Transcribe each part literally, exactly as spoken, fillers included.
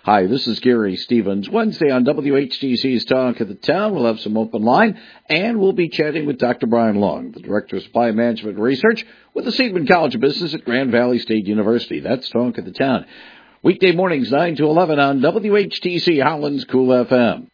Hi, this is Gary Stevens. Wednesday on W H T C's Talk of the Town, we'll have some open line, and we'll be chatting with Doctor Brian Long, the Director of Supply Management Research with the Seidman College of Business at Grand Valley State University. That's Talk of the Town. Weekday mornings, nine to eleven on W H T C Holland's Cool F M.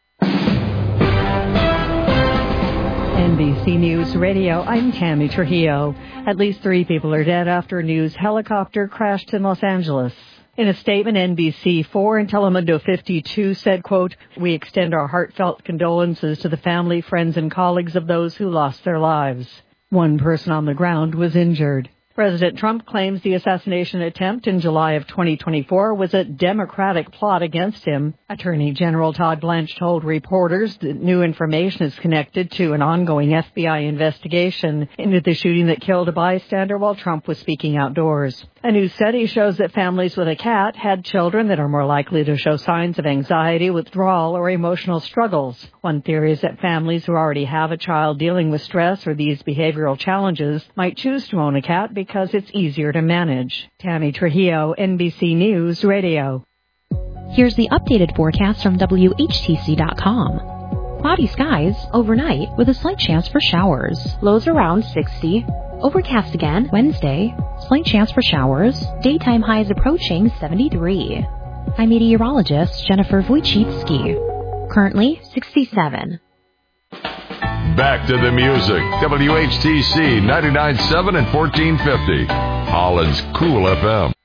N B C News Radio, I'm Tammy Trujillo. At least three people are dead after a news helicopter crashed in Los Angeles. In a statement, N B C four and Telemundo fifty-two said, quote, "We extend our heartfelt condolences to the family, friends, and colleagues of those who lost their lives." One person on the ground was injured. President Trump claims the assassination attempt in July of twenty twenty-four was a Democratic plot against him. Attorney General Todd Blanche told reporters that new information is connected to an ongoing F B I investigation into the shooting that killed a bystander while Trump was speaking outdoors. A new study shows that families with a cat had children that are more likely to show signs of anxiety, withdrawal, or emotional struggles. One theory is that families who already have a child dealing with stress or these behavioral challenges might choose to own a cat because it's easier to manage. Tammy Trujillo, N B C News Radio. Here's the updated forecast from W H T C dot com. Cloudy skies overnight with a slight chance for showers. Lows around sixty. Overcast again Wednesday. Slight chance for showers. Daytime highs approaching seventy-three. I'm meteorologist Jennifer Wojcicki. Currently sixty-seven. Back to the music. W H T C ninety-nine point seven and fourteen fifty. Holland's Cool F M.